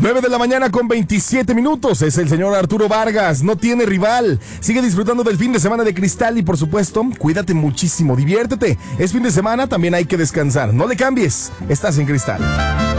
9 de la mañana con 27 minutos. Es el señor Arturo Vargas. No tiene rival. Sigue disfrutando del fin de semana de Cristal y, por supuesto, cuídate muchísimo. Diviértete. Es fin de semana, también hay que descansar. No le cambies. Estás en Cristal.